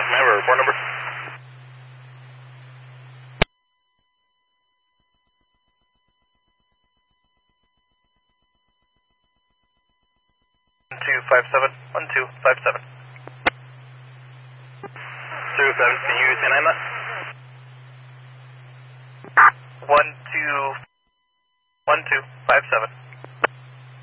Remember, report number. 1257. 1257. 207, can you 10-9 that? 1257.